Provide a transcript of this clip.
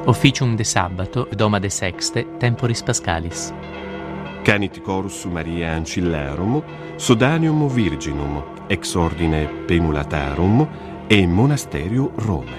Officium de Sabbato, doma de sexte, temporis Pascalis. Canit chorus Maria Ancillerum, Sodanium Virginum, ex ordine Pemulatarum e Monasterio Rome.